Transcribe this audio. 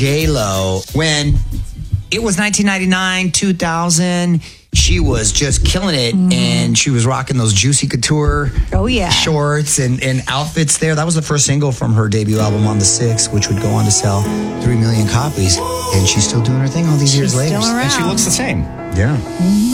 J-Lo, when it was 1999, 2000, she was just killing it, and she was rocking those Juicy Couture shorts and outfits there. That was the first single from her debut album, On the Six, which would go on to sell 3 million copies. And she's still doing her thing all these years later. And she looks the same. Yeah.